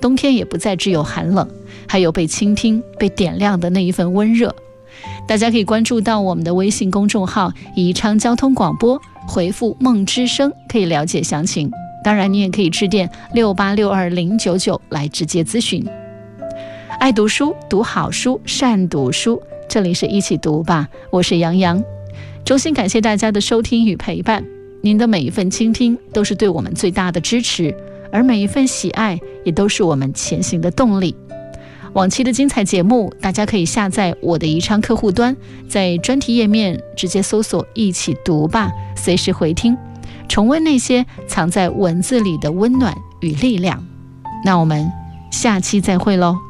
冬天也不再只有寒冷，还有被倾听、被点亮的那一份温热。大家可以关注到我们的微信公众号宜昌交通广播，回复梦之声可以了解详情。当然你也可以致电6862-099来直接咨询。爱读书，读好书，善读书，这里是一起读吧，我是杨洋。衷心感谢大家的收听与陪伴，您的每一份倾听都是对我们最大的支持，而每一份喜爱也都是我们前行的动力。往期的精彩节目大家可以下载我的宜昌客户端，在专题页面直接搜索一起读吧，随时回听，重温那些藏在文字里的温暖与力量。那我们下期再会咯。